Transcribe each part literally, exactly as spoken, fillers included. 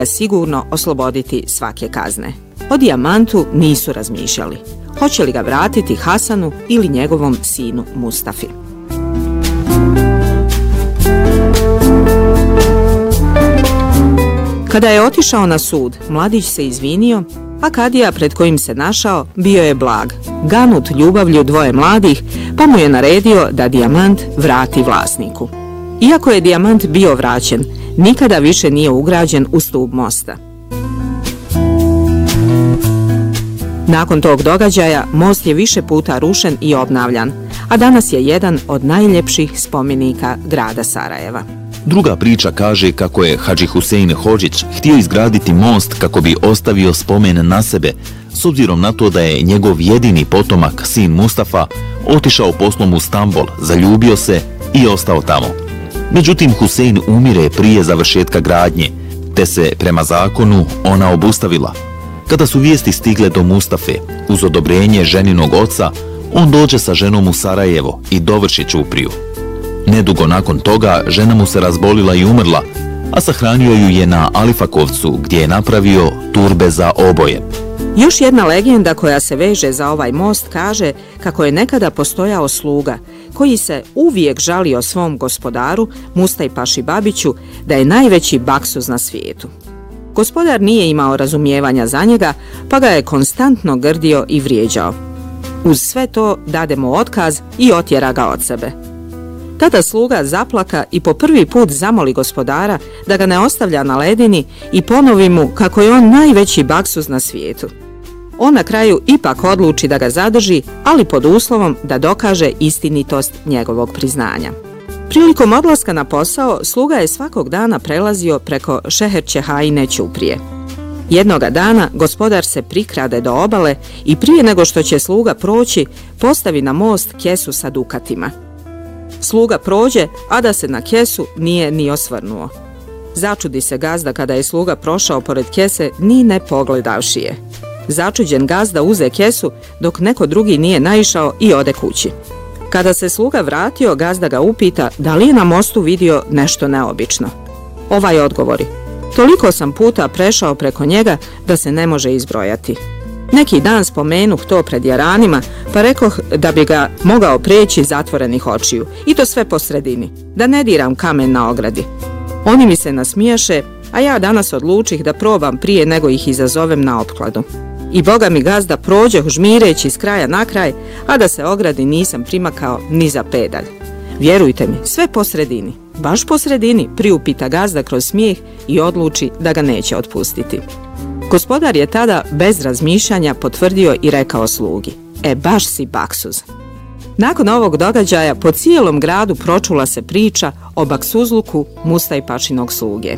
sigurno osloboditi svake kazne. O dijamantu nisu razmišljali. Hoće li ga vratiti Hasanu ili njegovom sinu Mustafi? Kada je otišao na sud, mladić se izvinio, a kadija pred kojim se našao bio je blag, ganut ljubavlju dvoje mladih, pa mu je naredio da dijamant vrati vlasniku. Iako je dijamant bio vraćen, nikada više nije ugrađen u stub mosta. Nakon tog događaja, most je više puta rušen i obnavljan, a danas je jedan od najljepših spomenika grada Sarajeva. Druga priča kaže kako je Hadži Husein Hodžić htio izgraditi most kako bi ostavio spomen na sebe, s obzirom na to da je njegov jedini potomak, sin Mustafa, otišao poslom u Stambol, zaljubio se i ostao tamo. Međutim, Husein umire prije završetka gradnje, te se prema zakonu ona obustavila. Kada su vijesti stigle do Mustafe, uz odobrenje ženinog oca, on dođe sa ženom u Sarajevo i dovrši ćupriju. Nedugo nakon toga žena mu se razbolila i umrla, a sahranio ju je na Alifakovcu gdje je napravio turbe za oboje. Još jedna legenda koja se veže za ovaj most kaže kako je nekada postojao sluga koji se uvijek žalio svom gospodaru Mustaj Paši Babiću da je najveći baksuz na svijetu. Gospodar nije imao razumijevanja za njega, pa ga je konstantno grdio i vrijeđao. Uz sve to dade mu otkaz i otjera ga od sebe. Tada sluga zaplaka i po prvi put zamoli gospodara da ga ne ostavlja na ledini i ponovi mu kako je on najveći baksuz na svijetu. On na kraju ipak odluči da ga zadrži, ali pod uslovom da dokaže istinitost njegovog priznanja. Prilikom odlaska na posao, sluga je svakog dana prelazio preko Šeherče Haine ćuprije. Jednoga dana gospodar se prikrade do obale i prije nego što će sluga proći, postavi na most kesu sa dukatima. Sluga prođe, a da se na kesu nije ni osvrnuo. Začudi se gazda kada je sluga prošao pored kese, ni ne pogledavši je. Začuđen gazda uze kesu, dok neko drugi nije naišao i ode kući. Kada se sluga vratio, gazda ga upita da li je na mostu vidio nešto neobično. Ovaj odgovori: toliko sam puta prešao preko njega da se ne može izbrojati. Neki dan spomenuh to pred jaranima, pa rekoh da bi ga mogao preći zatvorenih očiju, i to sve po sredini, da ne diram kamen na ogradi. Oni mi se nasmiješe, a ja danas odlučih da probam prije nego ih izazovem na opkladu. I Boga mi gazda prođoh žmireći s kraja na kraj, a da se ogradi nisam primakao ni za pedalj. Vjerujte mi, sve po sredini, baš po sredini, priupita gazda kroz smijeh i odluči da ga neće otpustiti. Gospodar je tada bez razmišljanja potvrdio i rekao slugi: e, baš si baksuz. Nakon ovog događaja po cijelom gradu pročula se priča o baksuzluku Mustaj Pašinog sluge.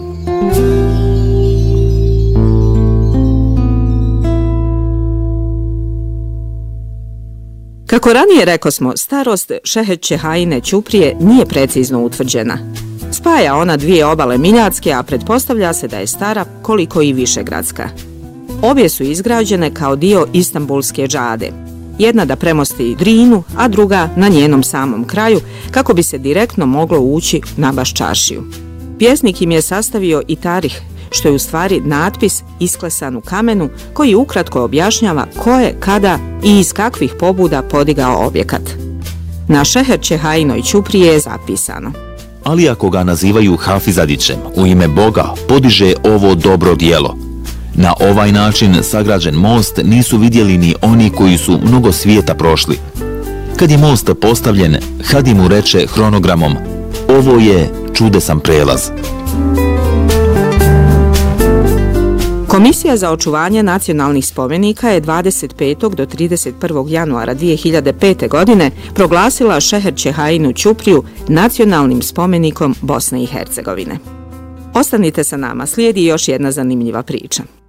Kako ranije rekosmo, starost Šeherče Haine ćuprije nije precizno utvrđena. Spaja ona dvije obale Miljacke, a pretpostavlja se da je stara koliko i Višegradska. Obje su izgrađene kao dio Istanbulske džade. Jedna da premosti Drinu, a druga na njenom samom kraju, kako bi se direktno moglo ući na Baščaršiju. Pjesnik im je sastavio i tarih, što je u stvari natpis isklesan u kamenu koji ukratko objašnjava ko je, kada i iz kakvih pobuda podigao objekat. Na Šeherče Hainoj ćupriji je zapisano: ali ako ga nazivaju Hafizadićem, u ime Boga podiže ovo dobro djelo. Na ovaj način sagrađen most nisu vidjeli ni oni koji su mnogo svijeta prošli. Kad je most postavljen, Hadi mu reče hronogramom: ovo je čudesan prelaz. Komisija za očuvanje nacionalnih spomenika je dvadeset petog do trideset prvog januara dvije hiljade pete. godine proglasila Šeherče Hainu ćupriju nacionalnim spomenikom Bosne i Hercegovine. Ostanite sa nama, slijedi još jedna zanimljiva priča.